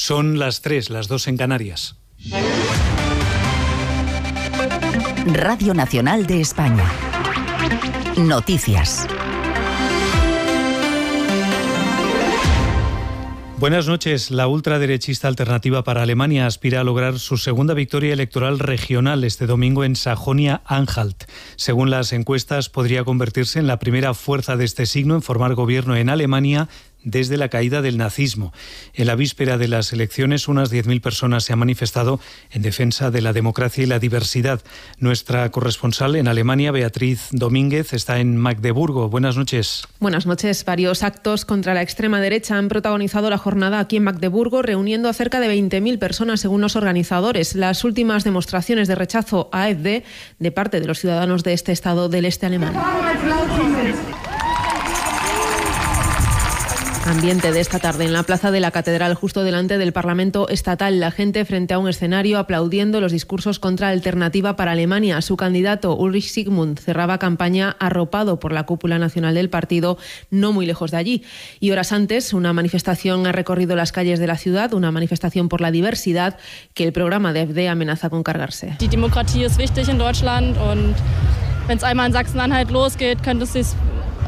Son las 3, las 2 en Canarias. Radio Nacional de España. Noticias. Buenas noches. La ultraderechista Alternativa para Alemania aspira a lograr su segunda victoria electoral regional este domingo en Sajonia-Anhalt. Según las encuestas, podría convertirse en la primera fuerza de este signo en formar gobierno en Alemania desde la caída del nazismo. En la víspera de las elecciones, unas 10.000 personas se han manifestado en defensa de la democracia y la diversidad. Nuestra corresponsal en Alemania, Beatriz Domínguez, está en Magdeburgo. Buenas noches. Buenas noches. Varios actos contra la extrema derecha han protagonizado la jornada aquí en Magdeburgo, reuniendo a cerca de 20.000 personas según los organizadores. Las últimas demostraciones de rechazo a AfD de parte de los ciudadanos de este estado del este alemán. Ambiente de esta tarde en la plaza de la Catedral, justo delante del Parlamento Estatal. La gente frente a un escenario aplaudiendo los discursos contra Alternativa para Alemania. Su candidato, Ulrich Sigmund, cerraba campaña arropado por la cúpula nacional del partido, no muy lejos de allí. Y horas antes, una manifestación ha recorrido las calles de la ciudad, una manifestación por la diversidad que el programa de AfD amenaza con cargarse. Die Demokratie ist wichtig in Deutschland und wenn es einmal in Sachsen-Anhalt losgeht, könnte es sich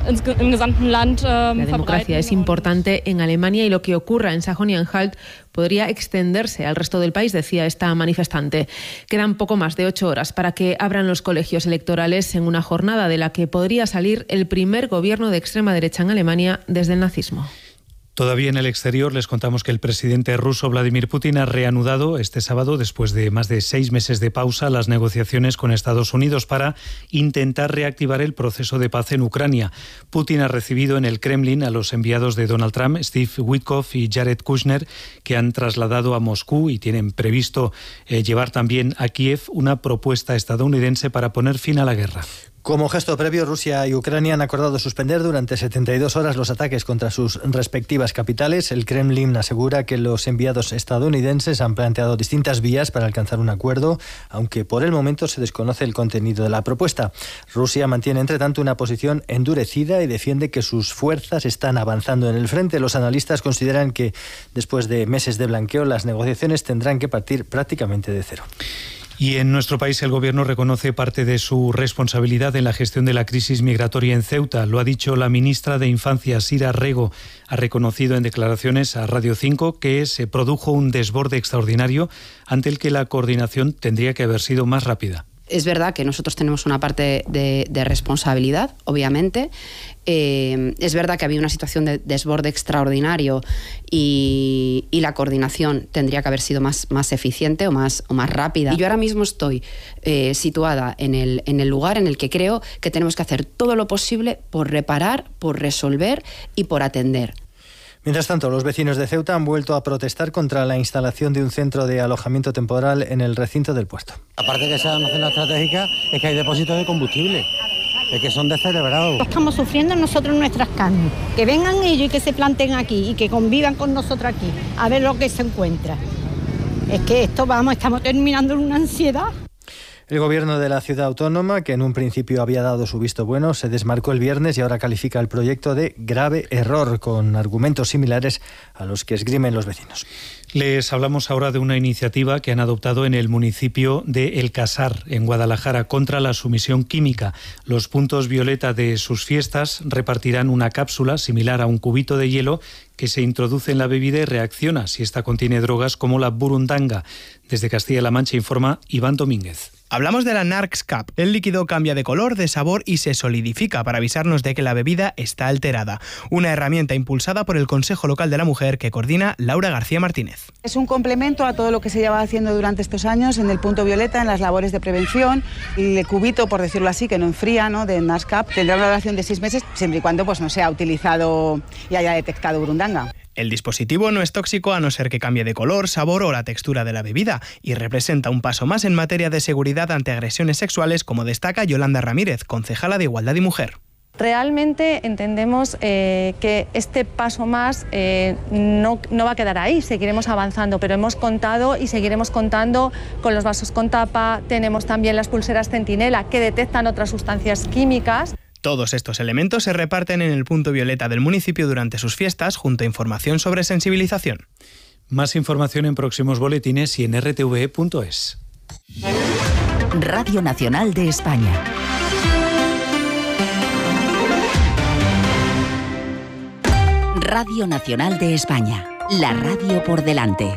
La democracia es importante en Alemania y lo que ocurra en Sajonia-Anhalt podría extenderse al resto del país, decía esta manifestante. Quedan poco más de 8 horas para que abran los colegios electorales en una jornada de la que podría salir el primer gobierno de extrema derecha en Alemania desde el nazismo. Todavía en el exterior les contamos que el presidente ruso Vladimir Putin ha reanudado este sábado, después de más de 6 meses de pausa, las negociaciones con Estados Unidos para intentar reactivar el proceso de paz en Ucrania. Putin ha recibido en el Kremlin a los enviados de Donald Trump, Steve Witkoff y Jared Kushner, que han trasladado a Moscú y tienen previsto llevar también a Kiev una propuesta estadounidense para poner fin a la guerra. Como gesto previo, Rusia y Ucrania han acordado suspender durante 72 horas los ataques contra sus respectivas capitales. El Kremlin asegura que los enviados estadounidenses han planteado distintas vías para alcanzar un acuerdo, aunque por el momento se desconoce el contenido de la propuesta. Rusia mantiene, entre tanto, una posición endurecida y defiende que sus fuerzas están avanzando en el frente. Los analistas consideran que, después de meses de blanqueo, las negociaciones tendrán que partir prácticamente de cero. Y en nuestro país el Gobierno reconoce parte de su responsabilidad en la gestión de la crisis migratoria en Ceuta. Lo ha dicho la ministra de Infancia, Sira Rego. Ha reconocido en declaraciones a Radio 5 que se produjo un desborde extraordinario ante el que la coordinación tendría que haber sido más rápida. Es verdad que nosotros tenemos una parte de responsabilidad, obviamente. Es verdad que había una situación de desborde extraordinario y la coordinación tendría que haber sido más eficiente o más rápida. Y yo ahora mismo estoy situada en el lugar en el que creo que tenemos que hacer todo lo posible por reparar, por resolver y por atender. Mientras tanto, los vecinos de Ceuta han vuelto a protestar contra la instalación de un centro de alojamiento temporal en el recinto del puerto. Aparte de que sea una zona estratégica, es que hay depósitos de combustible, es que son descerebrados. Estamos sufriendo nosotros nuestras carnes. Que vengan ellos y que se planten aquí y que convivan con nosotros aquí, a ver lo que se encuentra. Es que estamos terminando en una ansiedad. El gobierno de la ciudad autónoma, que en un principio había dado su visto bueno, se desmarcó el viernes y ahora califica el proyecto de grave error, con argumentos similares a los que esgrimen los vecinos. Les hablamos ahora de una iniciativa que han adoptado en el municipio de El Casar, en Guadalajara, contra la sumisión química. Los puntos violeta de sus fiestas repartirán una cápsula similar a un cubito de hielo que se introduce en la bebida y reacciona si esta contiene drogas como la burundanga. Desde Castilla-La Mancha informa Iván Domínguez. Hablamos de la Narcs Cap. El líquido cambia de color, de sabor y se solidifica para avisarnos de que la bebida está alterada. Una herramienta impulsada por el Consejo Local de la Mujer que coordina Laura García Martínez. Es un complemento a todo lo que se lleva haciendo durante estos años en el punto violeta, en las labores de prevención. El cubito, por decirlo así, que no enfría, ¿no?, de Narcs Cap, tendrá una duración de 6 meses, siempre y cuando no sea utilizado y haya detectado burundanga. El dispositivo no es tóxico a no ser que cambie de color, sabor o la textura de la bebida y representa un paso más en materia de seguridad ante agresiones sexuales, como destaca Yolanda Ramírez, concejala de Igualdad y Mujer. Realmente entendemos que este paso más no va a quedar ahí, seguiremos avanzando, pero hemos contado y seguiremos contando con los vasos con tapa, tenemos también las pulseras Centinela que detectan otras sustancias químicas. Todos estos elementos se reparten en el punto violeta del municipio durante sus fiestas, junto a información sobre sensibilización. Más información en próximos boletines y en rtve.es. Radio Nacional de España. Radio Nacional de España. La radio por delante.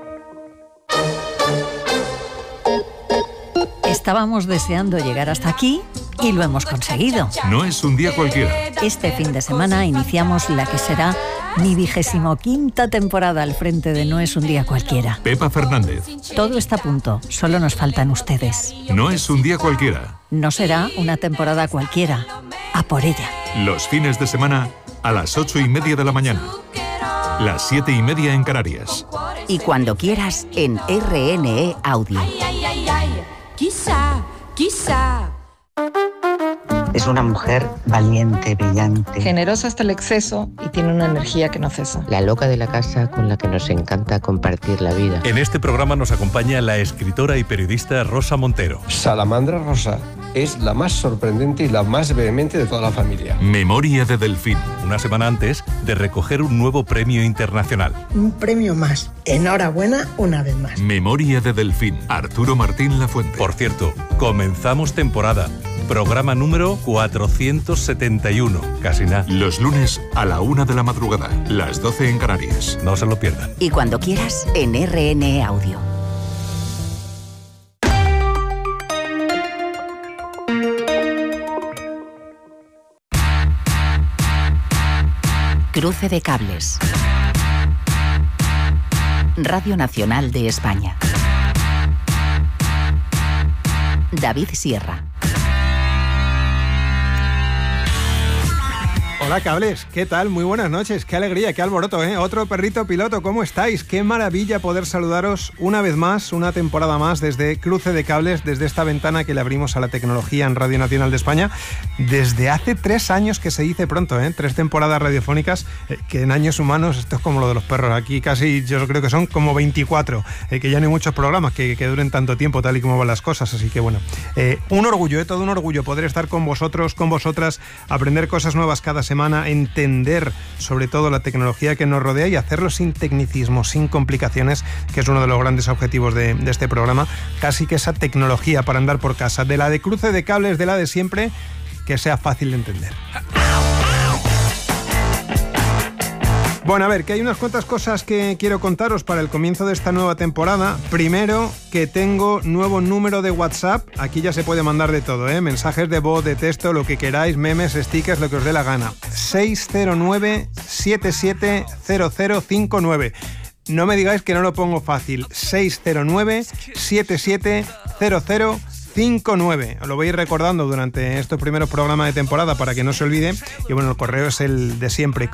Estábamos deseando llegar hasta aquí y lo hemos conseguido. No es un día cualquiera. Este fin de semana iniciamos la que será mi 25ª temporada al frente de No es un día cualquiera. Pepa Fernández. Todo está a punto, solo nos faltan ustedes. No es un día cualquiera. No será una temporada cualquiera. A por ella. Los fines de semana a las 8:30 de la mañana. Las 7:30 en Canarias. Y cuando quieras en RNE Audio. Quizá. Es una mujer valiente, brillante. Generosa hasta el exceso y tiene una energía que no cesa. La loca de la casa con la que nos encanta compartir la vida. En este programa nos acompaña la escritora y periodista Rosa Montero. Salamandra Rosa es la más sorprendente y la más vehemente de toda la familia. Memoria de Delfín. Una semana antes de recoger un nuevo premio internacional. Un premio más. Enhorabuena una vez más. Memoria de Delfín. Arturo Martín Lafuente. Por cierto, comenzamos temporada. Programa número 471. Casi nada. Los lunes a la 1 de la madrugada. Las 12 en Canarias. No se lo pierdan. Y cuando quieras en RNE Audio. Cruce de cables. Radio Nacional de España. David Sierra. Hola cables, ¿qué tal? Muy buenas noches, qué alegría, qué alboroto, ¿eh? Otro perrito piloto, ¿cómo estáis? Qué maravilla poder saludaros una vez más, una temporada más desde Cruce de Cables, desde esta ventana que le abrimos a la tecnología en Radio Nacional de España, desde hace 3 años, que se dice pronto, 3 temporadas radiofónicas, que en años humanos esto es como lo de los perros, aquí casi yo creo que son como 24, que ya no hay muchos programas que duren tanto tiempo tal y como van las cosas, así que bueno, un orgullo, todo un orgullo poder estar con vosotros, con vosotras, aprender cosas nuevas cada semana, entender sobre todo la tecnología que nos rodea y hacerlo sin tecnicismos, sin complicaciones, que es uno de los grandes objetivos de este programa, casi que esa tecnología para andar por casa, de la de cruce de cables, de la de siempre, que sea fácil de entender. Bueno, a ver, que hay unas cuantas cosas que quiero contaros para el comienzo de esta nueva temporada. Primero, que tengo nuevo número de WhatsApp. Aquí ya se puede mandar de todo, mensajes de voz, de texto, lo que queráis, memes, stickers, lo que os dé la gana. 609-770059. No me digáis que no lo pongo fácil. 609-770059. Os lo voy a ir recordando durante estos primeros programas de temporada para que no se olvide. Y bueno, el correo es el de siempre,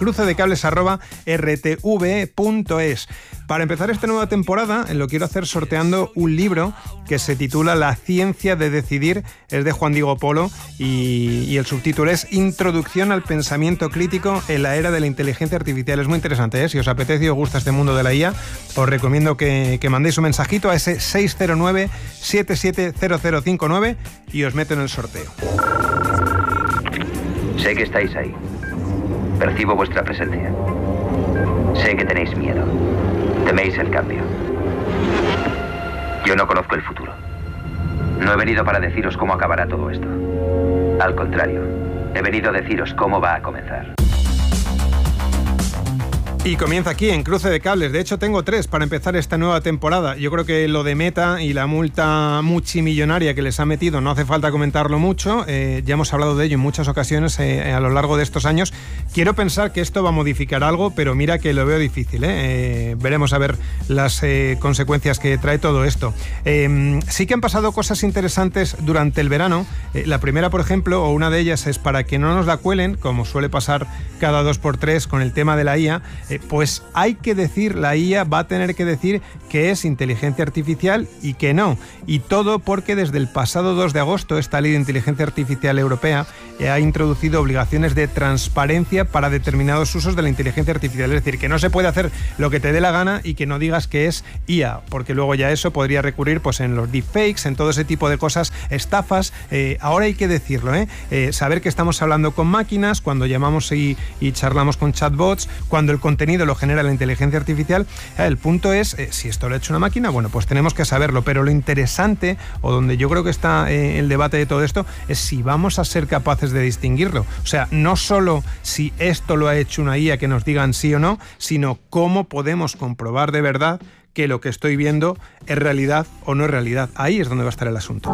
crucedecables@rtve.es. Para empezar esta nueva temporada, lo quiero hacer sorteando un libro que se titula La ciencia de decidir, es de Juan Diego Polo y el subtítulo es Introducción al pensamiento crítico en la era de la inteligencia artificial. Es muy interesante, Si os apetece y os gusta este mundo de la IA, os recomiendo que mandéis un mensajito a ese 609-770059 y os meto en el sorteo. Sé que estáis ahí. Percibo vuestra presencia. Sé que tenéis miedo. Teméis el cambio. Yo no conozco el futuro. No he venido para deciros cómo acabará todo esto. Al contrario, he venido a deciros cómo va a comenzar. Y comienza aquí en Cruce de Cables. De hecho, tengo 3 para empezar esta nueva temporada. Yo creo que lo de Meta y la multa multimillonaria que les ha metido no hace falta comentarlo mucho. Ya hemos hablado de ello en muchas ocasiones a lo largo de estos años. Quiero pensar que esto va a modificar algo, pero mira que lo veo difícil. Veremos a ver las consecuencias que trae todo esto. Sí que han pasado cosas interesantes durante el verano. La primera, por ejemplo, o una de ellas es para que no nos la cuelen, como suele pasar cada 2x3 con el tema de la IA. Pues hay que decir, la IA va a tener que decir que es inteligencia artificial y que no. Y todo porque desde el pasado 2 de agosto esta ley de inteligencia artificial europea ha introducido obligaciones de transparencia para determinados usos de la inteligencia artificial. Es decir, que no se puede hacer lo que te dé la gana y que no digas que es IA, porque luego ya eso podría recurrir pues en los deepfakes, en todo ese tipo de cosas, estafas. Ahora hay que decirlo, saber que estamos hablando con máquinas, cuando llamamos y charlamos con chatbots, cuando el contenido lo genera la inteligencia artificial. El punto es, si esto lo ha hecho una máquina, bueno, pues tenemos que saberlo, pero lo interesante, o donde yo creo que está el debate de todo esto, es si vamos a ser capaces de distinguirlo. O sea, no solo si esto lo ha hecho una IA que nos digan sí o no, sino cómo podemos comprobar de verdad que lo que estoy viendo es realidad o no es realidad. Ahí es donde va a estar el asunto.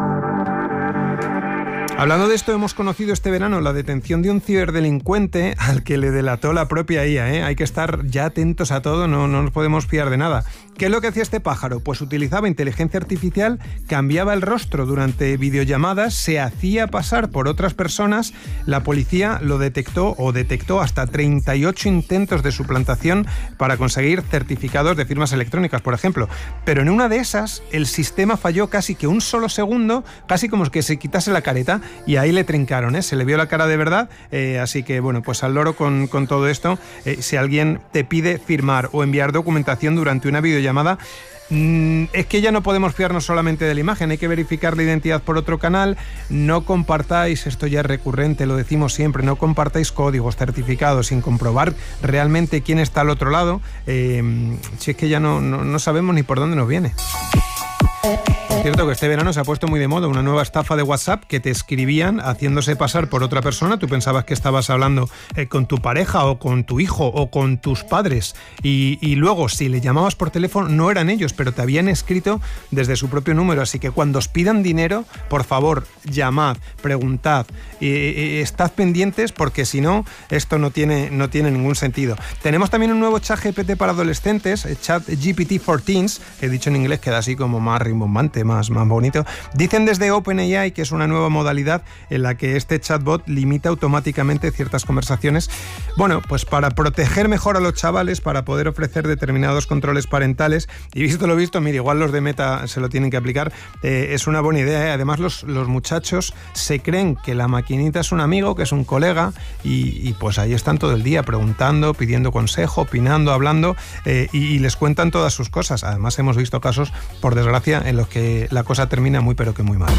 Hablando de esto, hemos conocido este verano la detención de un ciberdelincuente al que le delató la propia IA. Hay que estar ya atentos a todo, no nos podemos fiar de nada. ¿Qué es lo que hacía este pájaro? Pues utilizaba inteligencia artificial, cambiaba el rostro durante videollamadas, se hacía pasar por otras personas. La policía lo detectó hasta 38 intentos de suplantación para conseguir certificados de firmas electrónicas, por ejemplo. Pero en una de esas, el sistema falló casi que un solo segundo, casi como que se quitase la careta, y ahí le trincaron, se le vio la cara de verdad. Así que, bueno, pues al loro con todo esto. Si alguien te pide firmar o enviar documentación durante una videollamada, es que ya no podemos fiarnos solamente de la imagen, hay que verificar la identidad por otro canal. No compartáis, esto ya es recurrente, lo decimos siempre, no compartáis códigos certificados sin comprobar realmente quién está al otro lado. Si es que ya no sabemos ni por dónde nos viene. Es cierto que este verano se ha puesto muy de moda una nueva estafa de WhatsApp que te escribían haciéndose pasar por otra persona. Tú pensabas que estabas hablando con tu pareja o con tu hijo o con tus padres y luego si le llamabas por teléfono no eran ellos, pero te habían escrito desde su propio número. Así que cuando os pidan dinero, por favor, llamad, preguntad, estad pendientes, porque si no, esto no tiene ningún sentido. Tenemos también un nuevo chat GPT para adolescentes, chat GPT for Teens, he dicho en inglés, queda así como más rimbombante, más bonito. Dicen desde OpenAI que es una nueva modalidad en la que este chatbot limita automáticamente ciertas conversaciones. Bueno, pues para proteger mejor a los chavales, para poder ofrecer determinados controles parentales, y visto lo visto, mire, igual los de Meta se lo tienen que aplicar, es una buena idea. Además, los muchachos se creen que la maquinita es un amigo, que es un colega, y pues ahí están todo el día preguntando, pidiendo consejo, opinando, hablando, y les cuentan todas sus cosas. Además, hemos visto casos, por desgracia, en los que la cosa termina muy pero que muy mal.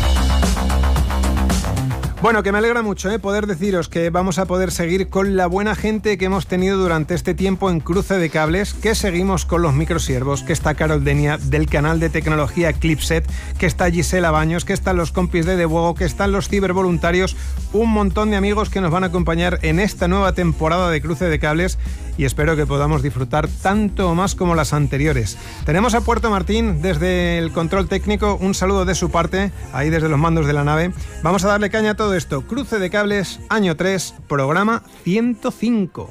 Bueno, que me alegra mucho poder deciros que vamos a poder seguir con la buena gente que hemos tenido durante este tiempo en Cruce de Cables, que seguimos con los microsiervos, que está Carol Denia del canal de tecnología Clipset, que está Gisela Baños, que están los compis de Debuego, que están los cibervoluntarios, un montón de amigos que nos van a acompañar en esta nueva temporada de Cruce de Cables, y espero que podamos disfrutar tanto o más como las anteriores. Tenemos a Puerto Martín desde el control técnico, un saludo de su parte, ahí desde los mandos de la nave. Vamos a darle caña a todo esto. Cruce de Cables, año 3, programa 105.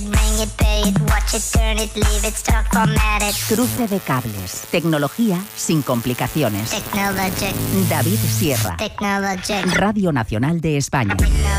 Cruce de Cables, tecnología sin complicaciones. David Sierra, Radio Nacional de España.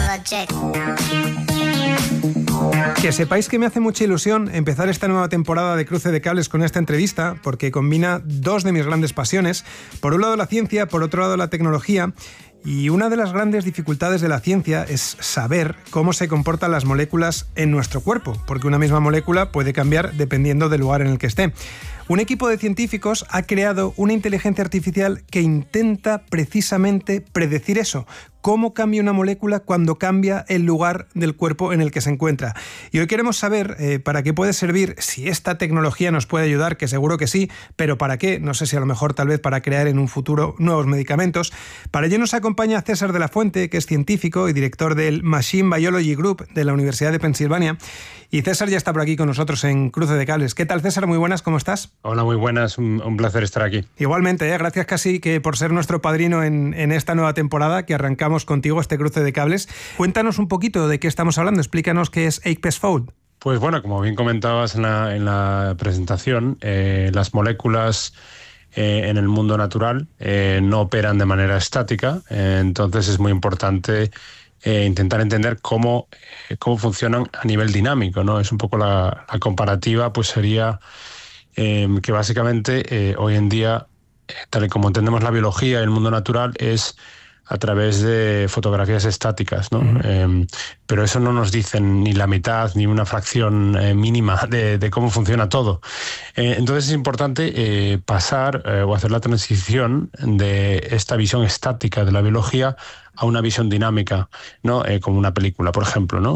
Que sepáis que me hace mucha ilusión empezar esta nueva temporada de Cruce de Cables con esta entrevista, porque combina dos de mis grandes pasiones. Por un lado la ciencia, por otro lado la tecnología. Y una de las grandes dificultades de la ciencia es saber cómo se comportan las moléculas en nuestro cuerpo, porque una misma molécula puede cambiar dependiendo del lugar en el que esté. Un equipo de científicos ha creado una inteligencia artificial que intenta precisamente predecir eso, cómo cambia una molécula cuando cambia el lugar del cuerpo en el que se encuentra. Y hoy queremos saber para qué puede servir, si esta tecnología nos puede ayudar, que seguro que sí, pero para qué, no sé si a lo mejor tal vez para crear en un futuro nuevos medicamentos. Para ello nos acompaña César de la Fuente, que es científico y director del Machine Biology Group de la Universidad de Pensilvania. Y César ya está por aquí con nosotros en Cruce de Cables. ¿Qué tal, César? Muy buenas, ¿cómo estás? Hola, muy buenas, un placer estar aquí. Igualmente, gracias casi que por ser nuestro padrino en esta nueva temporada que arrancamos contigo, este Cruce de Cables. Cuéntanos un poquito de qué estamos hablando, explícanos qué es APES-Fold. Pues bueno, como bien comentabas en la presentación, las moléculas en el mundo natural no operan de manera estática, entonces es muy importante intentar entender cómo funcionan a nivel dinámico, ¿no? Es un poco la comparativa, pues sería que básicamente hoy en día, tal y como entendemos la biología y el mundo natural, es a través de fotografías estáticas, ¿no? Pero eso no nos dicen ni la mitad ni una fracción mínima de cómo funciona todo. Entonces es importante pasar o hacer la transición de esta visión estática de la biología a una visión dinámica, ¿no? Como una película, por ejemplo, ¿no?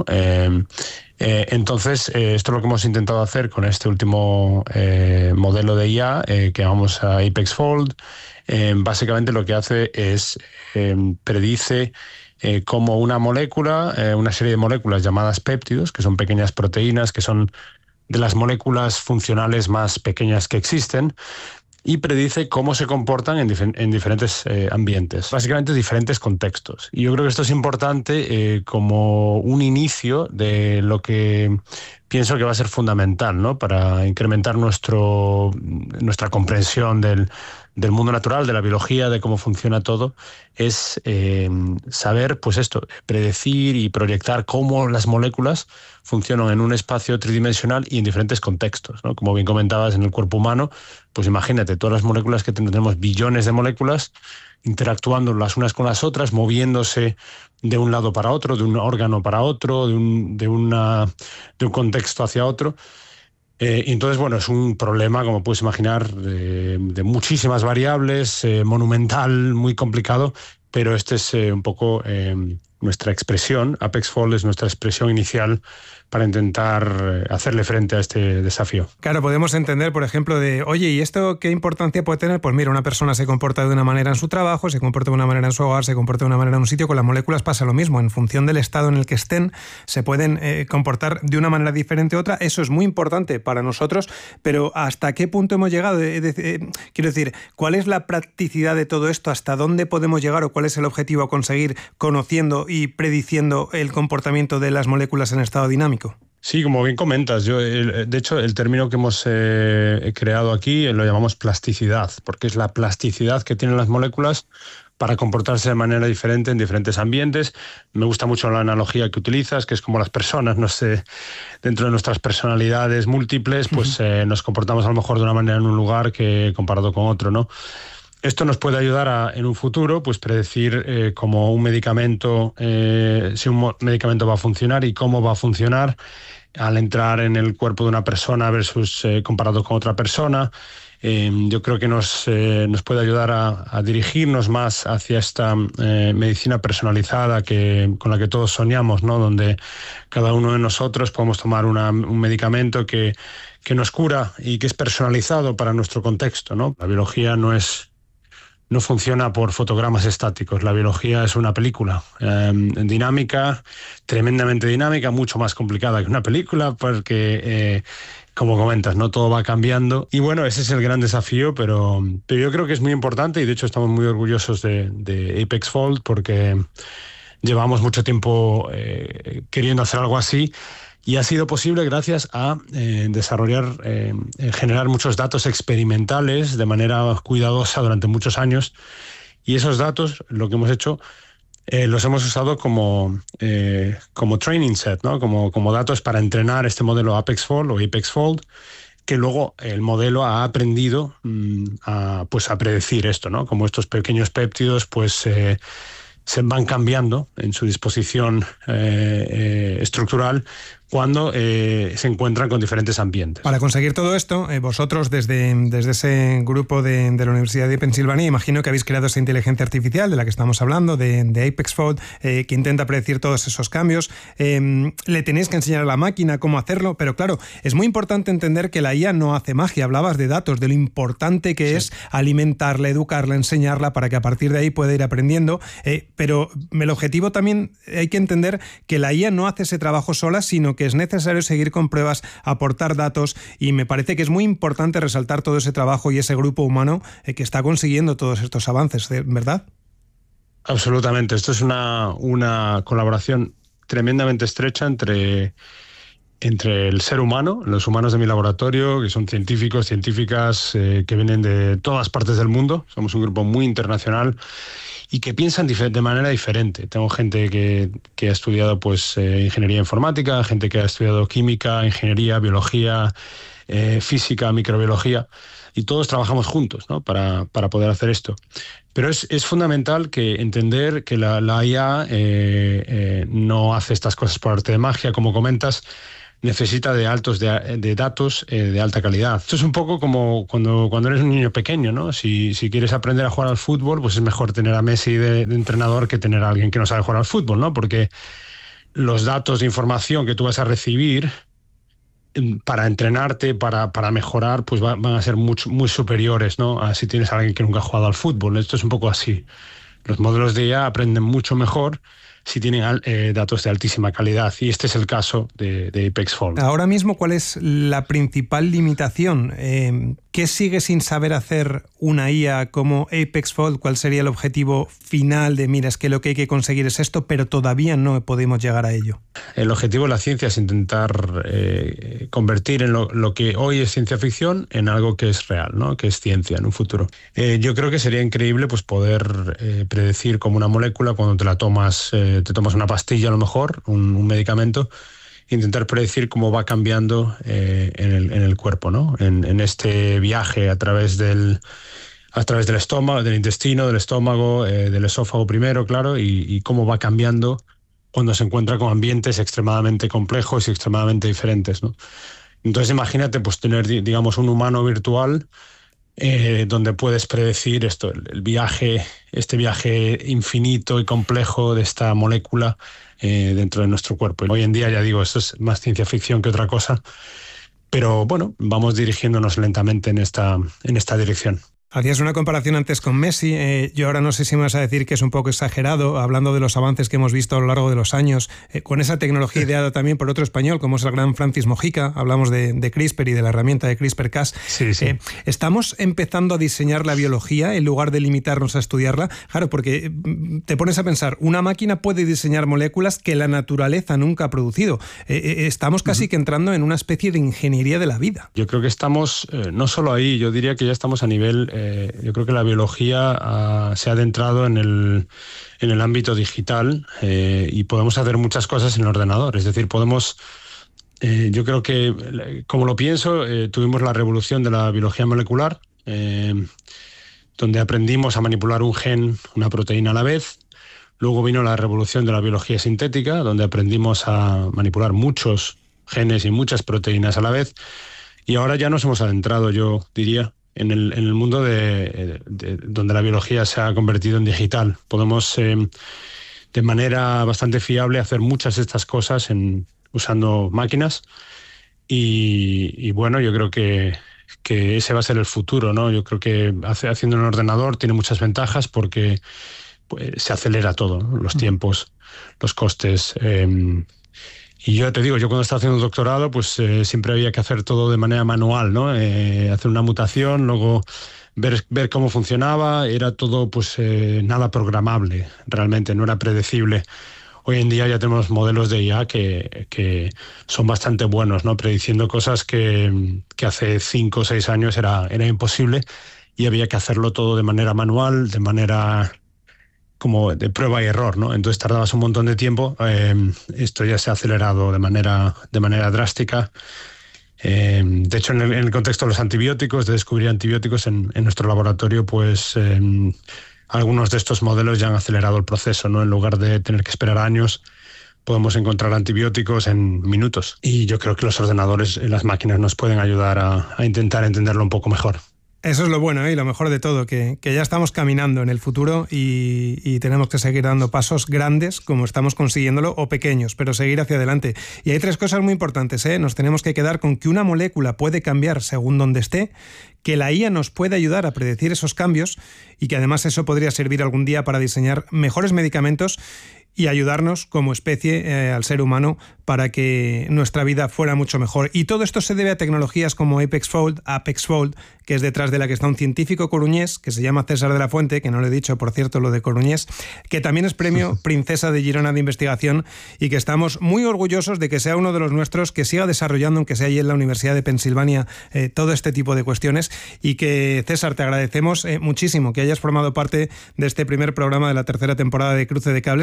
Entonces, esto es lo que hemos intentado hacer con este último modelo de IA que llamamos Apex Fold. Básicamente lo que hace es predice cómo una molécula, una serie de moléculas llamadas péptidos, que son pequeñas proteínas, que son de las moléculas funcionales más pequeñas que existen, y predice cómo se comportan en diferentes ambientes, básicamente diferentes contextos. Y yo creo que esto es importante como un inicio de lo que pienso que va a ser fundamental, ¿no? Para incrementar nuestra comprensión del mundo natural, de la biología, de cómo funciona todo, es saber, pues esto, predecir y proyectar cómo las moléculas funcionan en un espacio tridimensional y en diferentes contextos, ¿no? Como bien comentabas, en el cuerpo humano, pues imagínate, todas las moléculas que tenemos, billones de moléculas interactuando las unas con las otras, moviéndose de un lado para otro, de un órgano para otro, de un contexto hacia otro. Y entonces, bueno, es un problema, como puedes imaginar, de muchísimas variables, monumental, muy complicado, pero este es un poco nuestra expresión. Apex Fold es nuestra expresión inicial para intentar hacerle frente a este desafío. Claro, podemos entender, por ejemplo, oye, ¿y esto qué importancia puede tener? Pues mira, una persona se comporta de una manera en su trabajo, se comporta de una manera en su hogar, se comporta de una manera en un sitio. Con las moléculas pasa lo mismo. En función del estado en el que estén, se pueden comportar de una manera diferente a otra. Eso es muy importante para nosotros, pero ¿hasta qué punto hemos llegado? Quiero decir, ¿cuál es la practicidad de todo esto? ¿Hasta dónde podemos llegar o cuál es el objetivo a conseguir conociendo y prediciendo el comportamiento de las moléculas en estado dinámico? Sí, como bien comentas, de hecho el término que hemos creado aquí lo llamamos plasticidad, porque es la plasticidad que tienen las moléculas para comportarse de manera diferente en diferentes ambientes. Me gusta mucho la analogía que utilizas, que es como las personas, no sé, dentro de nuestras personalidades múltiples, pues nos comportamos a lo mejor de una manera en un lugar que comparado con otro, ¿no? Esto nos puede ayudar en un futuro, pues predecir cómo un medicamento, si un medicamento va a funcionar y cómo va a funcionar al entrar en el cuerpo de una persona versus comparado con otra persona. Yo creo que nos puede ayudar a dirigirnos más hacia esta medicina personalizada con la que todos soñamos, ¿no? Donde cada uno de nosotros podemos tomar un medicamento que nos cura y que es personalizado para nuestro contexto, ¿no? La biología no funciona por fotogramas estáticos. La biología es una película dinámica, tremendamente dinámica, mucho más complicada que una película porque, como comentas, no todo va cambiando. Y bueno, ese es el gran desafío, pero yo creo que es muy importante y de hecho estamos muy orgullosos de Apex Fold porque llevamos mucho tiempo queriendo hacer algo así. Y ha sido posible gracias a generar muchos datos experimentales de manera cuidadosa durante muchos años. Y esos datos, lo que hemos hecho, los hemos usado como training set, ¿no? Como datos para entrenar este modelo Apex Fold o Apex Fold, que luego el modelo ha aprendido a predecir esto, ¿no? Como estos pequeños péptidos, pues se van cambiando en su disposición estructural cuando se encuentran con diferentes ambientes. Para conseguir todo esto, vosotros desde ese grupo de la Universidad de Pensilvania, imagino que habéis creado esa inteligencia artificial de la que estamos hablando, de Apex Fold, que intenta predecir todos esos cambios. Le tenéis que enseñar a la máquina cómo hacerlo, pero claro, es muy importante entender que la IA no hace magia. Hablabas de datos, de lo importante que es alimentarla, educarla, enseñarla para que a partir de ahí pueda ir aprendiendo, pero el objetivo también hay que entender que la IA no hace ese trabajo sola, sino que es necesario seguir con pruebas, aportar datos, y me parece que es muy importante resaltar todo ese trabajo y ese grupo humano que está consiguiendo todos estos avances, ¿verdad? Absolutamente. Esto es una colaboración tremendamente estrecha entre el ser humano, los humanos de mi laboratorio, que son científicos, científicas que vienen de todas partes del mundo. Somos un grupo muy internacional y que piensan de manera diferente. Tengo gente que ha estudiado ingeniería informática, gente que ha estudiado química, ingeniería, biología, física, microbiología, y todos trabajamos juntos, ¿no? para poder hacer esto. Pero es fundamental que entender que la IA no hace estas cosas por arte de magia, como comentas, necesita de datos de alta calidad. Esto es un poco como cuando eres un niño pequeño, ¿no? Si quieres aprender a jugar al fútbol, pues es mejor tener a Messi de entrenador que tener a alguien que no sabe jugar al fútbol, ¿no? Porque los datos de información que tú vas a recibir para entrenarte, para mejorar, pues van a ser muy superiores, ¿no? A si tienes a alguien que nunca ha jugado al fútbol. Esto es un poco así. Los modelos de IA aprenden mucho mejor si tienen datos de altísima calidad, y este es el caso de Apex Fold. Ahora mismo, ¿cuál es la principal limitación? ¿Qué sigue sin saber hacer una IA como Apex Fold? ¿Cuál sería el objetivo final de, mira, es que lo que hay que conseguir es esto, pero todavía no podemos llegar a ello? El objetivo de la ciencia es intentar convertir en lo que hoy es ciencia ficción en algo que es real, ¿no? Que es ciencia en un futuro. Yo creo que sería increíble pues poder predecir como una molécula, cuando te tomas una pastilla a lo mejor, un medicamento, intentar predecir cómo va cambiando en el cuerpo, ¿no? En este viaje a través del estómago, del intestino, del estómago, del esófago primero, claro, y cómo va cambiando cuando se encuentra con ambientes extremadamente complejos y extremadamente diferentes, ¿no? Entonces imagínate pues tener, digamos, un humano virtual donde puedes predecir esto, este viaje infinito y complejo de esta molécula dentro de nuestro cuerpo. Hoy en día, ya digo, esto es más ciencia ficción que otra cosa, pero bueno, vamos dirigiéndonos lentamente en esta dirección. Hacías una comparación antes con Messi. Yo ahora no sé si me vas a decir que es un poco exagerado, hablando de los avances que hemos visto a lo largo de los años, con esa tecnología ideada también por otro español, como es el gran Francis Mojica. Hablamos de CRISPR y de la herramienta de CRISPR-Cas. Sí. ¿Estamos empezando a diseñar la biología en lugar de limitarnos a estudiarla? Claro, porque te pones a pensar, una máquina puede diseñar moléculas que la naturaleza nunca ha producido. Estamos casi que entrando en una especie de ingeniería de la vida. Yo creo que estamos, no solo ahí, yo diría que ya estamos a nivel... yo creo que la biología se ha adentrado en el ámbito digital y podemos hacer muchas cosas en el ordenador. Es decir, podemos... yo creo que, como lo pienso, tuvimos la revolución de la biología molecular, donde aprendimos a manipular un gen, una proteína a la vez. Luego vino la revolución de la biología sintética, donde aprendimos a manipular muchos genes y muchas proteínas a la vez. Y ahora ya nos hemos adentrado, yo diría, en el mundo donde la biología se ha convertido en digital. Podemos, de manera bastante fiable, hacer muchas de estas cosas usando máquinas. Y bueno, yo creo que ese va a ser el futuro, ¿no? Yo creo que haciendo en un ordenador tiene muchas ventajas porque pues, se acelera todo, ¿no? Los tiempos, los costes. Y yo te digo, yo cuando estaba haciendo un doctorado, pues siempre había que hacer todo de manera manual, ¿no? Hacer una mutación, luego ver cómo funcionaba, era todo pues nada programable, realmente, no era predecible. Hoy en día ya tenemos modelos de IA que son bastante buenos, ¿no? Prediciendo cosas que hace 5 o 6 años era imposible y había que hacerlo todo de manera manual, de manera como de prueba y error, ¿no? Entonces tardabas un montón de tiempo. Esto ya se ha acelerado de manera drástica. De hecho, en el contexto de los antibióticos, de descubrir antibióticos en nuestro laboratorio, pues algunos de estos modelos ya han acelerado el proceso, ¿no? En lugar de tener que esperar años, podemos encontrar antibióticos en minutos. Y yo creo que los ordenadores, las máquinas nos pueden ayudar a intentar entenderlo un poco mejor. Eso es lo bueno y lo mejor de todo, que ya estamos caminando en el futuro y tenemos que seguir dando pasos grandes como estamos consiguiéndolo, o pequeños, pero seguir hacia adelante. Y hay 3 cosas muy importantes, ¿eh? Nos tenemos que quedar con que una molécula puede cambiar según donde esté, que la IA nos puede ayudar a predecir esos cambios y que además eso podría servir algún día para diseñar mejores medicamentos y ayudarnos como especie al ser humano para que nuestra vida fuera mucho mejor. Y todo esto se debe a tecnologías como Apex Fold, que es detrás de la que está un científico coruñés que se llama César de la Fuente, que no le he dicho, por cierto, lo de coruñés, que también es premio Princesa de Girona de Investigación y que estamos muy orgullosos de que sea uno de los nuestros, que siga desarrollando, aunque sea allí en la Universidad de Pensilvania, todo este tipo de cuestiones. Y que, César, te agradecemos muchísimo que hayas formado parte de este primer programa de la 3ª temporada de Cruce de Cables, que nos hayas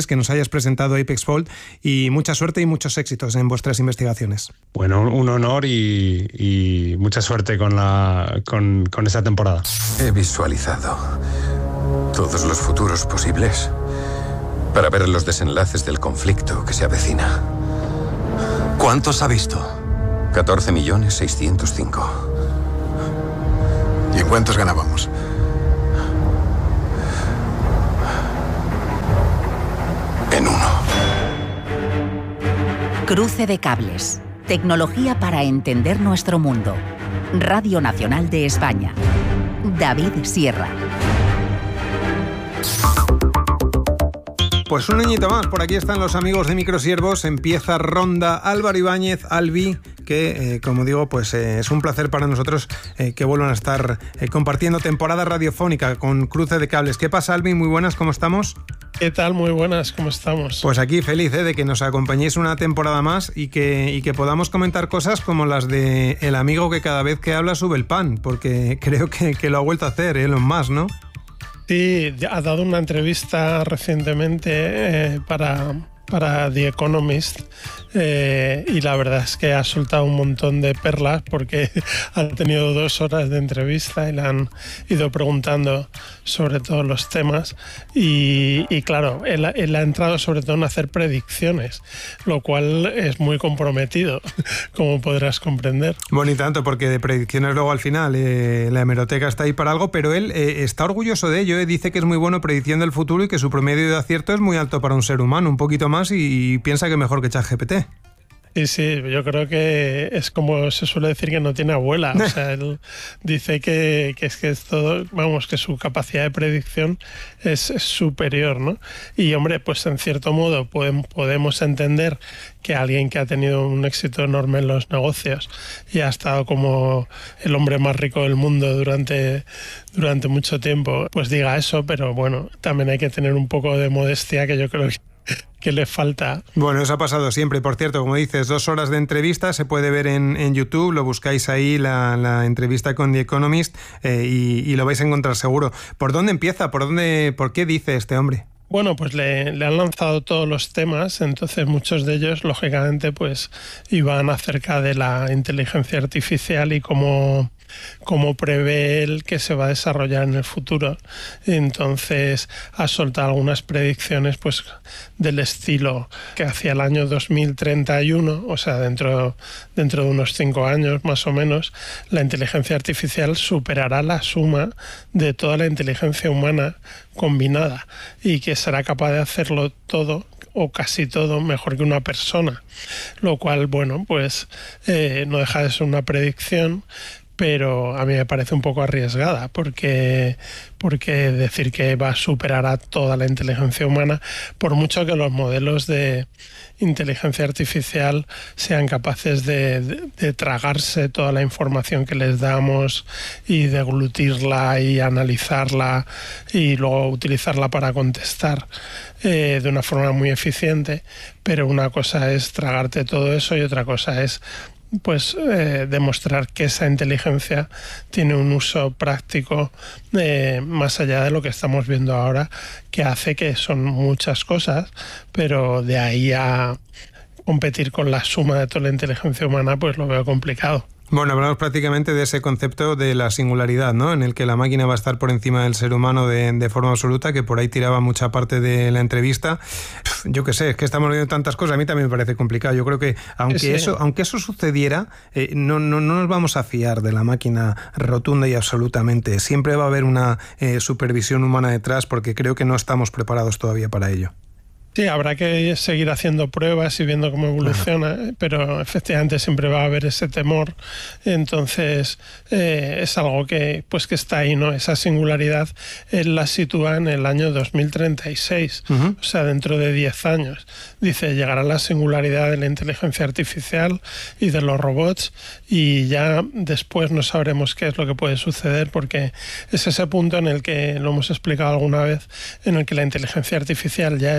hayas presentado Apex Fold y mucha suerte y muchos éxitos en vuestras investigaciones. Bueno, un honor y mucha suerte con esta temporada. He visualizado todos los futuros posibles para ver los desenlaces del conflicto que se avecina. ¿Cuántos ha visto? 14.605.000. ¿Y en cuántos ganábamos? En uno. Cruce de cables. Tecnología para entender nuestro mundo. Radio Nacional de España. David Sierra. Pues un añito más, por aquí están los amigos de Microsiervos, empieza ronda Álvaro Ibáñez, Albi, que como digo, pues es un placer para nosotros que vuelvan a estar compartiendo temporada radiofónica con Cruce de Cables. ¿Qué pasa, Albi? Muy buenas, ¿cómo estamos? ¿Qué tal? Muy buenas, ¿cómo estamos? Pues aquí feliz de que nos acompañéis una temporada más y que podamos comentar cosas como las de el amigo que cada vez que habla sube el pan, porque creo que lo ha vuelto a hacer, Elon Musk, ¿no? Sí, ha dado una entrevista recientemente para The Economist y la verdad es que ha soltado un montón de perlas porque ha tenido 2 horas de entrevista y le han ido preguntando sobre todos los temas y claro, él ha entrado sobre todo en hacer predicciones, lo cual es muy comprometido, como podrás comprender. Bueno, y tanto, porque de predicciones luego al final la hemeroteca está ahí para algo, pero él está orgulloso de ello, dice que es muy bueno prediciendo el futuro y que su promedio de acierto es muy alto para un ser humano, un poquito más, y piensa que mejor que ChatGPT. Sí, yo creo que es como se suele decir que no tiene abuela. O sea, él dice que es todo, vamos, que su capacidad de predicción es superior, ¿no? Y hombre, pues en cierto modo podemos entender que alguien que ha tenido un éxito enorme en los negocios y ha estado como el hombre más rico del mundo durante mucho tiempo, pues diga eso, pero bueno, también hay que tener un poco de modestia, que yo creo que le falta. Bueno, eso ha pasado siempre. Por cierto, como dices, 2 horas de entrevista, se puede ver en YouTube, lo buscáis ahí, la entrevista con The Economist, y lo vais a encontrar seguro. ¿Por dónde empieza? ¿Por qué dice este hombre? Bueno, pues le han lanzado todos los temas, entonces muchos de ellos, lógicamente, pues iban acerca de la inteligencia artificial y cómo prevé él que se va a desarrollar en el futuro. Entonces ha soltado algunas predicciones pues del estilo que hacia el año 2031, o sea, dentro de unos 5 años más o menos, la inteligencia artificial superará la suma de toda la inteligencia humana combinada y que será capaz de hacerlo todo o casi todo mejor que una persona, lo cual, bueno, pues no deja de ser una predicción, pero a mí me parece un poco arriesgada porque decir que va a superar a toda la inteligencia humana, por mucho que los modelos de inteligencia artificial sean capaces de tragarse toda la información que les damos y deglutirla y analizarla y luego utilizarla para contestar de una forma muy eficiente, pero una cosa es tragarte todo eso y otra cosa es pues demostrar que esa inteligencia tiene un uso práctico más allá de lo que estamos viendo ahora, que hace que son muchas cosas, pero de ahí a competir con la suma de toda la inteligencia humana, pues lo veo complicado. Bueno, hablamos prácticamente de ese concepto de la singularidad, ¿no? En el que la máquina va a estar por encima del ser humano de forma absoluta, que por ahí tiraba mucha parte de la entrevista. Yo qué sé, es que estamos viendo tantas cosas, a mí también me parece complicado. Yo creo que aunque eso sucediera, no nos vamos a fiar de la máquina rotunda y absolutamente. Siempre va a haber una supervisión humana detrás, porque creo que no estamos preparados todavía para ello. Sí, habrá que seguir haciendo pruebas y viendo cómo evoluciona, pero efectivamente siempre va a haber ese temor. Entonces es algo que está ahí, ¿no? Esa singularidad él la sitúa en el año 2036, o sea, dentro de 10 años. Dice, llegará la singularidad de la inteligencia artificial y de los robots y ya después no sabremos qué es lo que puede suceder, porque es ese punto en el que, lo hemos explicado alguna vez, en el que la inteligencia artificial ya es tan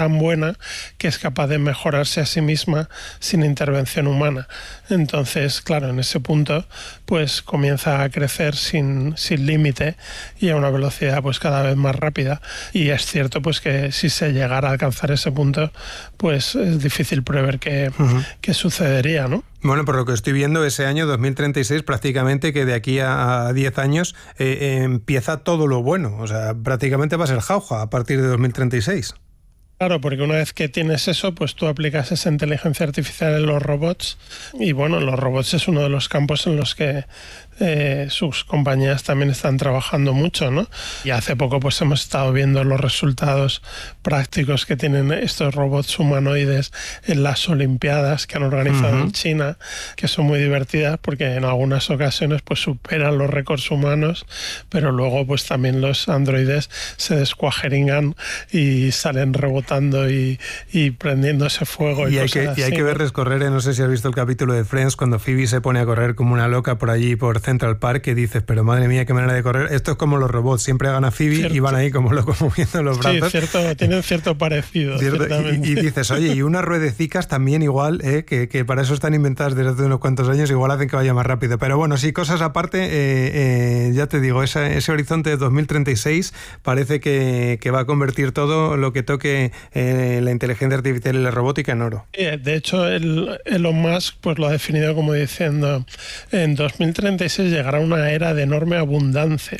tan buena que es capaz de mejorarse a sí misma sin intervención humana. Entonces, claro, en ese punto pues comienza a crecer sin límite y a una velocidad pues cada vez más rápida. Y es cierto pues que si se llegara a alcanzar ese punto, pues es difícil prever qué sucedería, ¿no? Bueno, por lo que estoy viendo, ese año 2036, prácticamente que de aquí a 10 años empieza todo lo bueno. O sea, prácticamente va a ser jauja a partir de 2036. Claro, porque una vez que tienes eso, pues tú aplicas esa inteligencia artificial en los robots y bueno, los robots es uno de los campos en los que sus compañías también están trabajando mucho, ¿no? Y hace poco pues hemos estado viendo los resultados prácticos que tienen estos robots humanoides en las Olimpiadas que han organizado en China, que son muy divertidas porque en algunas ocasiones pues superan los récords humanos, pero luego pues también los androides se descuajeringan y salen rebotando y prendiéndose fuego. Y hay que verles correr, no sé si has visto el capítulo de Friends, cuando Phoebe se pone a correr como una loca por allí, por Central Park, que dices, pero madre mía, qué manera de correr. Esto es como los robots, siempre gana Phoebe, cierto, y van ahí como locos moviendo los brazos. Sí, cierto, tienen cierto parecido. Cierto, y dices, oye, y unas ruedecicas también igual, que para eso están inventadas desde hace unos cuantos años, igual hacen que vaya más rápido. Pero bueno, sí, cosas aparte, ya te digo, ese horizonte de 2036 parece que va a convertir todo lo que toque la inteligencia artificial y la robótica en oro. De hecho, Elon Musk pues lo ha definido como diciendo, en 2036 llegará una era de enorme abundancia,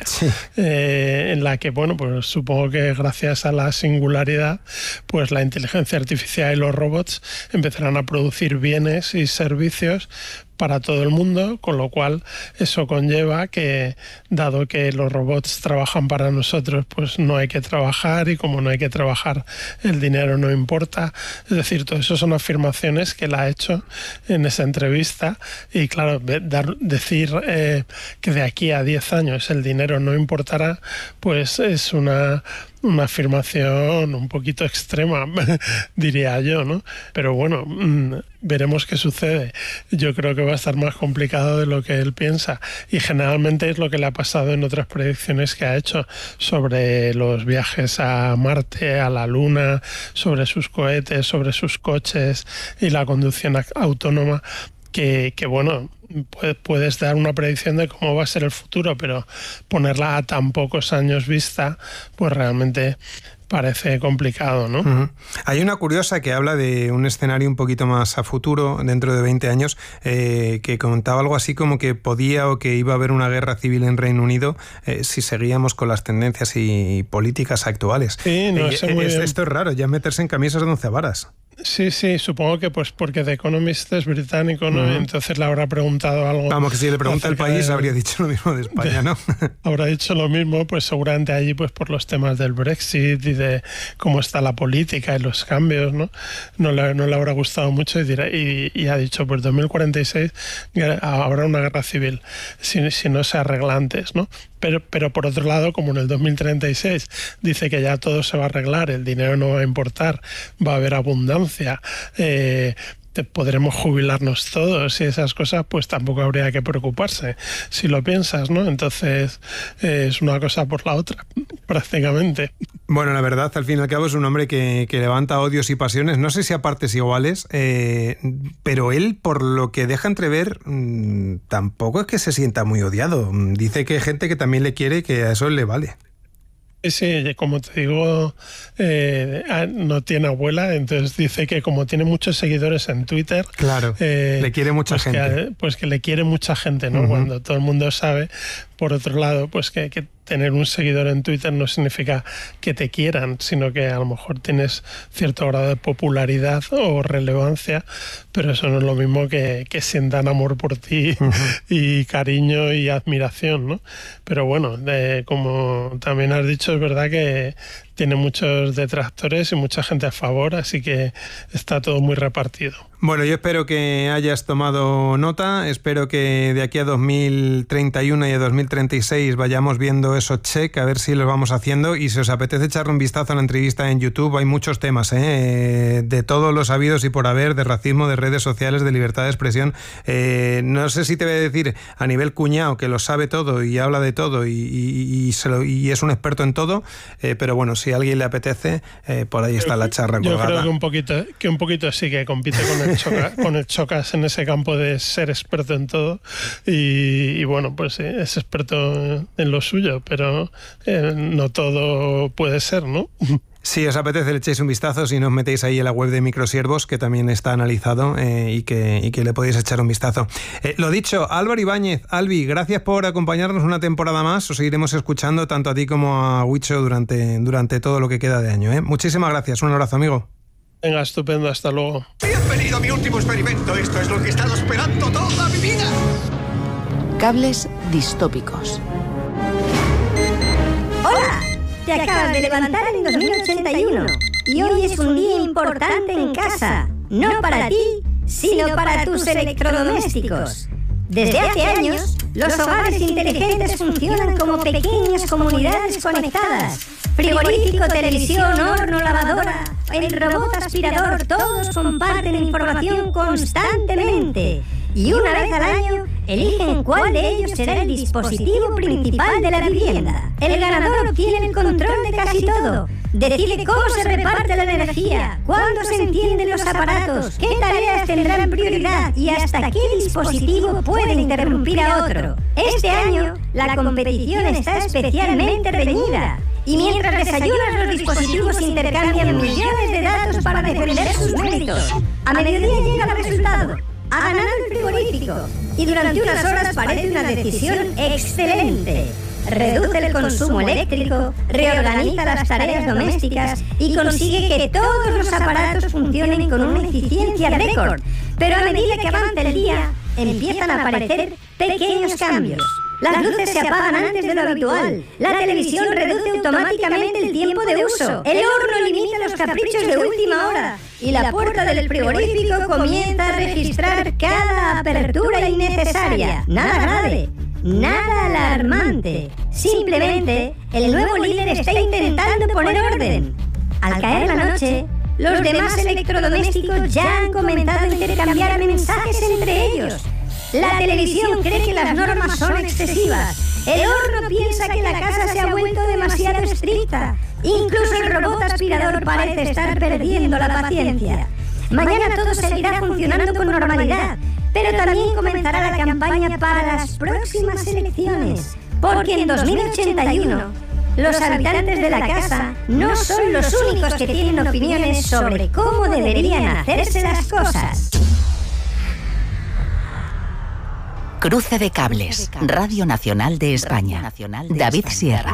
en la que, bueno, pues supongo que gracias a la singularidad, pues la inteligencia artificial y los robots empezarán a producir bienes y servicios para todo el mundo, con lo cual eso conlleva que, dado que los robots trabajan para nosotros, pues no hay que trabajar, y como no hay que trabajar, el dinero no importa. Es decir, todo eso son afirmaciones que él ha hecho en esa entrevista, y claro, decir que de aquí a 10 años el dinero no importará, pues es una afirmación un poquito extrema, diría yo, ¿no? Pero bueno, veremos qué sucede. Yo creo que va a estar más complicado de lo que él piensa, y generalmente es lo que le ha pasado en otras predicciones que ha hecho sobre los viajes a Marte, a la Luna, sobre sus cohetes, sobre sus coches y la conducción autónoma, que bueno, puedes dar una predicción de cómo va a ser el futuro, pero ponerla a tan pocos años vista, pues realmente parece complicado, ¿no? Hay una curiosa que habla de un escenario un poquito más a futuro, dentro de 20 años, que comentaba algo así como que podía o que iba a haber una guerra civil en Reino Unido si seguíamos con las tendencias y políticas actuales. Sí, no sé muy bien. Esto es raro, ya meterse en camisas de 11 varas. Sí, supongo que pues porque The Economist es británico, ¿no? Entonces le habrá preguntado algo. Vamos, que si le pregunta el país habría dicho lo mismo de España, ¿no? Habrá dicho lo mismo, pues seguramente allí pues por los temas del Brexit y de cómo está la política y los cambios, ¿no? No le habrá gustado mucho y ha dicho, pues 2046 habrá una guerra civil si no se arregla antes, ¿no? Pero por otro lado, como en el 2036 dice que ya todo se va a arreglar, el dinero no va a importar, va a haber abundancia, podremos jubilarnos todos y esas cosas, pues tampoco habría que preocuparse, si lo piensas, ¿no? Entonces es una cosa por la otra, prácticamente. Bueno, la verdad, al fin y al cabo es un hombre que levanta odios y pasiones, no sé si a partes iguales, pero él, por lo que deja entrever, tampoco es que se sienta muy odiado. Dice que hay gente que también le quiere y que a eso le vale. Sí, como te digo, no tiene abuela, entonces dice que como tiene muchos seguidores en Twitter... Claro, le quiere mucha gente. Pues que le quiere mucha gente, ¿no? Cuando todo el mundo sabe, por otro lado, pues que tener un seguidor en Twitter no significa que te quieran, sino que a lo mejor tienes cierto grado de popularidad o relevancia, pero eso no es lo mismo que sientan amor por ti y cariño y admiración, ¿no? Pero bueno, como también has dicho, es verdad que tiene muchos detractores y mucha gente a favor, así que está todo muy repartido. Bueno, yo espero que hayas tomado nota, espero que de aquí a 2031 y a 2036 vayamos viendo esos check, a ver si los vamos haciendo, y si os apetece echarle un vistazo a la entrevista en YouTube, hay muchos temas, de todos los habidos y por haber, de racismo, de redes sociales, de libertad de expresión. No sé si te voy a decir a nivel cuñado que lo sabe todo y habla de todo y es un experto en todo, pero bueno, si a alguien le apetece, por ahí está la charla colgada. Yo creo que un poquito sí que compite con el Chocas en ese campo de ser experto en todo y bueno, pues sí, es experto en lo suyo, pero no todo puede ser, ¿no? Si os apetece, le echéis un vistazo, si no os metéis ahí en la web de Microsiervos, que también está analizado y que le podéis echar un vistazo. Lo dicho, Álvaro Ibáñez, Albi, gracias por acompañarnos una temporada más. Os seguiremos escuchando tanto a ti como a Huicho durante todo lo que queda de año. Muchísimas gracias, un abrazo, amigo. Venga, estupendo, hasta luego. Bienvenido a mi último experimento, esto es lo que he estado esperando toda mi vida. Cables distópicos. ¡Hola! Te acabas de levantar en 2081 y hoy es un día importante en casa, no para ti, sino para tus electrodomésticos. Desde hace años, los hogares inteligentes funcionan como pequeñas comunidades conectadas. Frigorífico, televisión, horno, lavadora, el robot aspirador, todos comparten información constantemente. Y una vez al año, eligen cuál de ellos será el dispositivo principal de la vivienda. El ganador obtiene el control de casi todo. Decide cómo se reparte la energía, cuándo se encienden los aparatos, qué tareas tendrán prioridad y hasta qué dispositivo puede interrumpir a otro. Este año, la competición está especialmente reñida. Y mientras desayunas, los dispositivos intercambian millones de datos para defender sus méritos. A mediodía llega el resultado. Ha ganado el frigorífico. Y durante unas horas parece una decisión excelente. Reduce el consumo eléctrico, reorganiza las tareas domésticas y consigue que todos los aparatos funcionen con una eficiencia récord. Pero a medida que avanza el día, empiezan a aparecer pequeños cambios. Las luces se apagan antes de lo habitual. La televisión reduce automáticamente el tiempo de uso. El horno limita los caprichos de última hora. Y la puerta del frigorífico comienza a registrar cada apertura innecesaria. Nada grave, nada alarmante. Simplemente, el nuevo líder está intentando poner orden. Al caer la noche, los demás electrodomésticos ya han comenzado a intercambiar mensajes entre ellos. La televisión cree que las normas son excesivas. El horno piensa que la casa se ha vuelto demasiado estricta. Incluso el robot aspirador parece estar perdiendo la paciencia. Mañana todo seguirá funcionando con normalidad, pero también comenzará la campaña para las próximas elecciones. Porque en 2081, los habitantes de la casa no son los únicos que tienen opiniones sobre cómo deberían hacerse las cosas. Cruce de cables. Radio Nacional de España. David Sierra.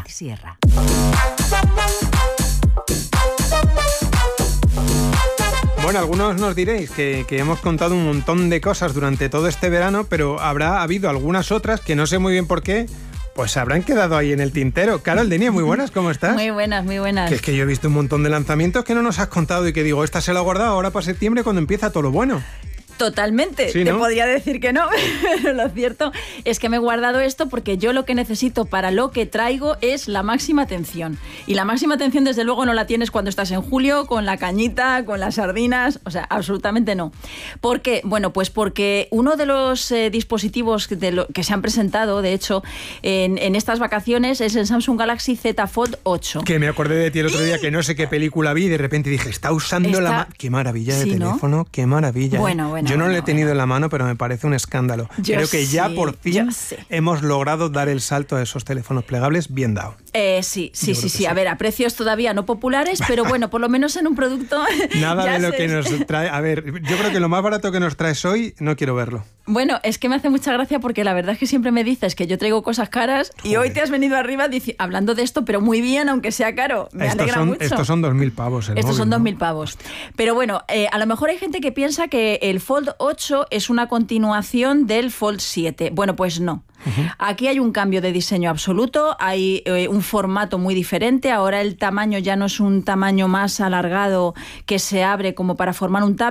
Bueno, algunos nos diréis que hemos contado un montón de cosas durante todo este verano, pero habrá habido algunas otras que no sé muy bien por qué, pues habrán quedado ahí en el tintero. Carol Denia, muy buenas, ¿cómo estás? Muy buenas, muy buenas. Que es que yo he visto un montón de lanzamientos que no nos has contado y que digo, esta se la he guardado ahora para septiembre cuando empieza todo lo bueno. Totalmente, sí, ¿no? Te podría decir que no, pero lo cierto es que me he guardado esto porque yo lo que necesito para lo que traigo es la máxima atención. Y la máxima atención, desde luego, no la tienes cuando estás en julio, con la cañita, con las sardinas, o sea, absolutamente no. ¿Por qué? Bueno, pues porque uno de los dispositivos que se han presentado, de hecho, en estas vacaciones es el Samsung Galaxy Z Fold 8. Que me acordé de ti el otro día, que no sé qué película vi y de repente dije, está usando ¡Qué maravilla de teléfono! ¿No? ¡Qué maravilla! Bueno. Yo no lo he tenido en la mano, pero me parece un escándalo. Creo que ya por fin hemos logrado dar el salto a esos teléfonos plegables bien dado. Sí. A ver, a precios todavía no populares, pero bueno, por lo menos en un producto... Nada de lo que nos trae... A ver, yo creo que lo más barato que nos traes hoy, no quiero verlo. Bueno, es que me hace mucha gracia porque la verdad es que siempre me dices que yo traigo cosas caras. Joder. Y hoy te has venido arriba hablando de esto, pero muy bien, aunque sea caro. Me alegra mucho. Estos son 2.000 pavos. Estos son 2.000 pavos. Pero bueno, a lo mejor hay gente que piensa que el Fold 8 es una continuación del Fold 7. Bueno, pues no. Aquí hay un cambio de diseño absoluto, hay un formato muy diferente. Ahora el tamaño ya no es un tamaño más alargado que se abre como para formar un tablet.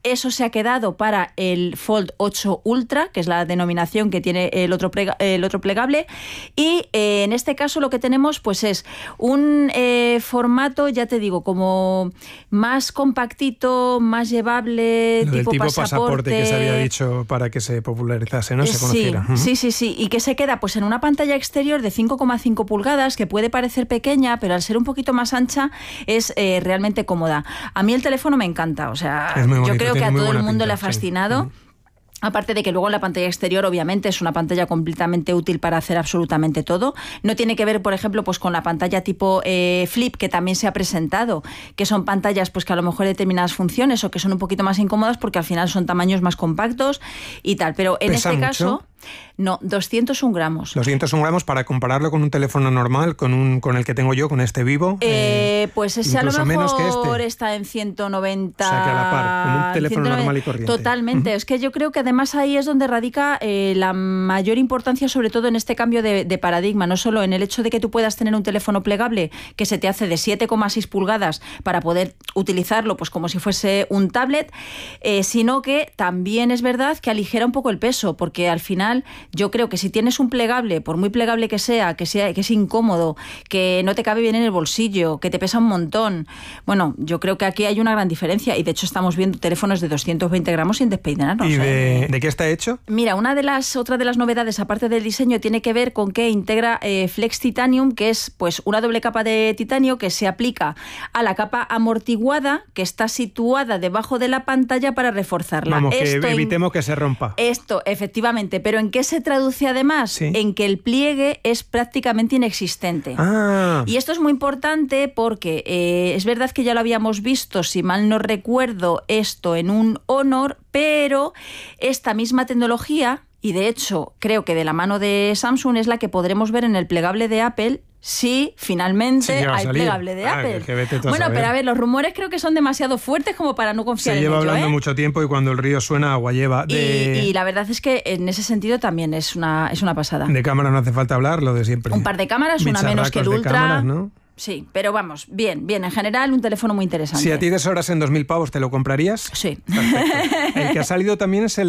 Eso se ha quedado para el Fold 8 Ultra, que es la denominación que tiene el otro plegable. Y en este caso lo que tenemos pues es un formato, ya te digo, como más compactito, más llevable, tipo pasaporte que se había dicho para que se popularizase, ¿no? Se conociera. Sí. Y que se queda pues en una pantalla exterior de 5,5 pulgadas, que puede parecer pequeña, pero al ser un poquito más ancha es realmente cómoda. A mí el teléfono me encanta, o sea, yo creo que a todo el mundo le ha fascinado. Aparte de que luego en la pantalla exterior, obviamente, es una pantalla completamente útil para hacer absolutamente todo. No tiene que ver, por ejemplo, pues con la pantalla tipo flip, que también se ha presentado, que son pantallas pues que a lo mejor determinadas funciones o que son un poquito más incómodas porque al final son tamaños más compactos y tal. Pero en este caso... No, 201 gramos. 201 gramos para compararlo con un teléfono normal, con el que tengo yo, con este Vivo. Pues ese a lo mejor está en 190. O sea, que a la par, como un teléfono normal y corriente. Totalmente. Es que yo creo que además ahí es donde radica la mayor importancia, sobre todo en este cambio de paradigma, no solo en el hecho de que tú puedas tener un teléfono plegable que se te hace de 7,6 pulgadas para poder utilizarlo pues como si fuese un tablet, sino que también es verdad que aligera un poco el peso, porque al final yo creo que si tienes un plegable, por muy plegable que es incómodo, que no te cabe bien en el bolsillo, que te pesa un montón, bueno, yo creo que aquí hay una gran diferencia y de hecho estamos viendo teléfonos de 220 gramos sin despeinarnos. ¿Y de qué está hecho? Mira, otra de las novedades, aparte del diseño, tiene que ver con que integra Flex Titanium, que es pues una doble capa de titanio que se aplica a la capa amortiguada que está situada debajo de la pantalla para reforzarla. Vamos, que evitemos que se rompa. Esto, efectivamente, pero ¿en qué se traduce además? Sí. En que el pliegue es prácticamente inexistente. Y esto es muy importante porque es verdad que ya lo habíamos visto, si mal no recuerdo, esto en un Honor, pero esta misma tecnología, y de hecho creo que de la mano de Samsung, es la que podremos ver en el plegable de Apple. Sí, finalmente hay plegable de Apple. Bueno, pero a ver, los rumores creo que son demasiado fuertes como para no confiar en ello. Se lleva hablando mucho tiempo y cuando el río suena, agua lleva. Y la verdad es que en ese sentido también es una pasada. De cámara no hace falta hablar, lo de siempre. Un par de cámaras, una menos que el Ultra. Cámaras, ¿no? Sí, pero vamos, bien. En general, un teléfono muy interesante. Si a ti te sobras en 2.000 pavos, ¿te lo comprarías? Sí. Perfecto. El que ha salido también es el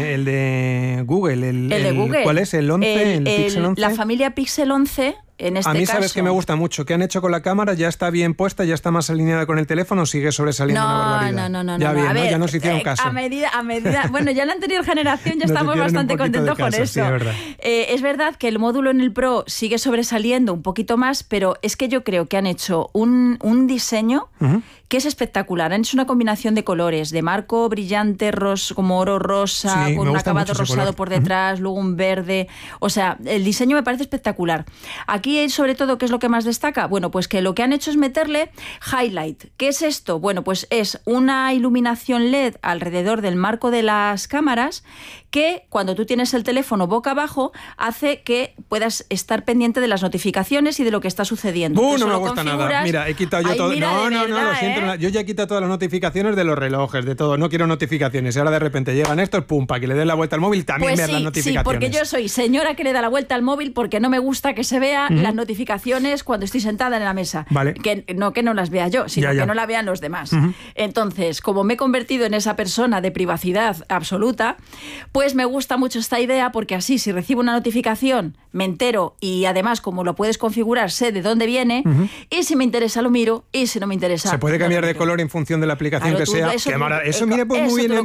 de Google. El de Google. ¿Cuál es? ¿El 11? ¿El Pixel 11? La familia Pixel 11... a mí sabes que me gusta mucho. ¿Qué han hecho con la cámara? ¿Ya está bien puesta? ¿Ya está más alineada con el teléfono o sigue sobresaliendo una barbaridad? No. Ya bien, a ver, ya nos hicieron caso. A medida, bueno, ya en la anterior generación ya estamos bastante contentos con eso. Sí, es verdad. Es verdad que el módulo en el Pro sigue sobresaliendo un poquito más, pero es que yo creo que han hecho un diseño que es espectacular. Han hecho una combinación de colores, de marco brillante, como oro rosa, con un acabado rosado por detrás, luego un verde. O sea, el diseño me parece espectacular. Aquí, sobre todo, ¿qué es lo que más destaca? Bueno, pues que lo que han hecho es meterle highlight. ¿Qué es esto? Bueno, pues es una iluminación LED alrededor del marco de las cámaras que cuando tú tienes el teléfono boca abajo hace que puedas estar pendiente de las notificaciones y de lo que está sucediendo. No me gusta nada. Mira, he quitado yo todo. No, lo siento. Yo ya he quitado todas las notificaciones de los relojes, de todo. No quiero notificaciones. Y ahora de repente llegan estos, pum, para que le den la vuelta al móvil también pues ver las notificaciones. Sí, porque yo soy señora que le da la vuelta al móvil porque no me gusta que se vean las notificaciones cuando estoy sentada en la mesa. Vale. Que no las vea yo, sino que no la vean los demás. Entonces, como me he convertido en esa persona de privacidad absoluta, pues me gusta mucho esta idea porque así, si recibo una notificación, me entero y además, como lo puedes configurar, sé de dónde viene y si me interesa lo miro y si no me interesa... Se puede cambiar de color en función de la aplicación que sea. Eso mire, pues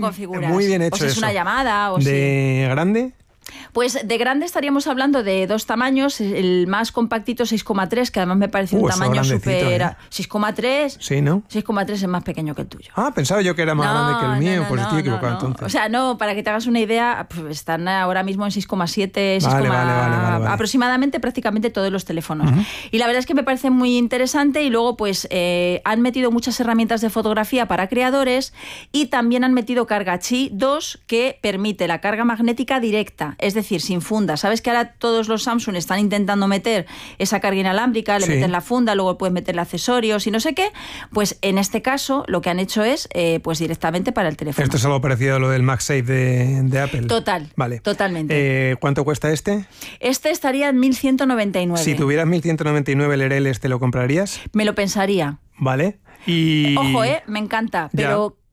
muy bien hecho. O sea, es una llamada o ¿De grande? Pues de grande estaríamos hablando de dos tamaños, el más compactito 6,3, que además me parece un tamaño súper... 6,3. Sí, ¿no? 6,3 es más pequeño que el tuyo. Pensaba yo que era más grande que el mío, pues estoy equivocado entonces. O sea, no, para que te hagas una idea, pues están ahora mismo en 6,7, vale. aproximadamente prácticamente todos los teléfonos. Y la verdad es que me parece muy interesante y luego pues han metido muchas herramientas de fotografía para creadores y también han metido carga Qi 2 que permite la carga magnética directa. Es decir, sin funda. ¿Sabes que ahora todos los Samsung están intentando meter esa carga inalámbrica? Le meten la funda, luego puedes meterle accesorios y no sé qué. Pues en este caso lo que han hecho es pues directamente para el teléfono. Esto es algo parecido a lo del MagSafe de Apple. Total. Vale. Totalmente. ¿Cuánto cuesta este? Este estaría en 1.199. Si tuvieras 1.199 LRLs, ¿te lo comprarías? Me lo pensaría. Vale. Y... Ojo, me encanta, pero...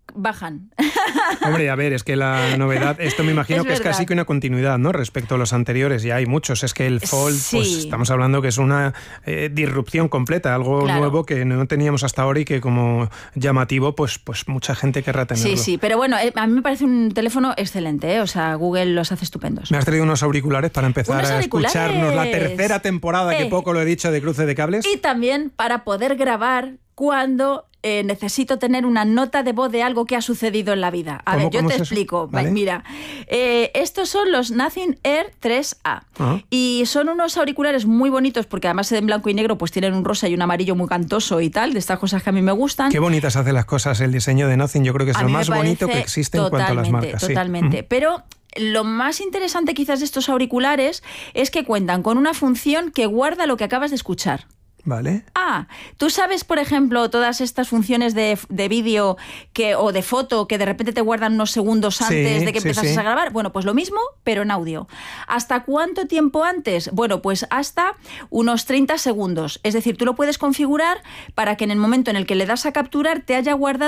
bajan. Hombre, a ver, es que la novedad, esto me imagino que es casi que una continuidad, ¿no? Respecto a los anteriores, ya hay muchos. Es que el Fold, pues estamos hablando que es una disrupción completa, algo nuevo que no teníamos hasta ahora y que como llamativo, pues mucha gente querrá tenerlo. Sí, pero bueno, a mí me parece un teléfono excelente, ¿eh? O sea, Google los hace estupendos. Me has traído unos auriculares para empezar a escucharnos la tercera temporada, que poco lo he dicho, de Cruce de Cables. Y también para poder grabar cuando necesito tener una nota de voz de algo que ha sucedido en la vida. A ver, yo te explico. ¿Vale? Mira, estos son los Nothing Air 3A. Y son unos auriculares muy bonitos porque además en blanco y negro pues tienen un rosa y un amarillo muy cantoso y tal, de estas cosas que a mí me gustan. Qué bonitas hacen las cosas el diseño de Nothing. Yo creo que es lo más bonito que existe en cuanto a las marcas. Totalmente. Sí. Pero lo más interesante quizás de estos auriculares es que cuentan con una función que guarda lo que acabas de escuchar. Vale. Tú sabes, por ejemplo, todas estas funciones de vídeo o de foto que de repente te guardan unos segundos antes de que empezases a grabar. Bueno, pues lo mismo, pero en audio. ¿Hasta cuánto tiempo antes? Bueno, pues hasta unos 30 segundos. Es decir, tú lo puedes configurar para que en el momento en el que le das a capturar te haya guardado